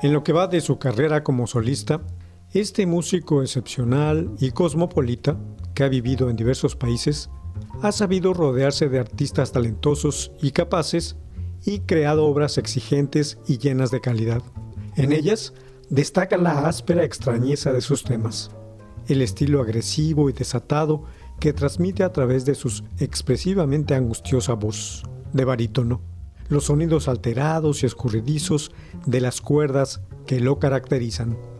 En lo que va de su carrera como solista, este músico excepcional y cosmopolita, que ha vivido en diversos países, ha sabido rodearse de artistas talentosos y capaces y creado obras exigentes y llenas de calidad. En ellas destaca la áspera extrañeza de sus temas, el estilo agresivo y desatado que transmite a través de su expresivamente angustiosa voz de barítono, los sonidos alterados y escurridizos de las cuerdas que lo caracterizan.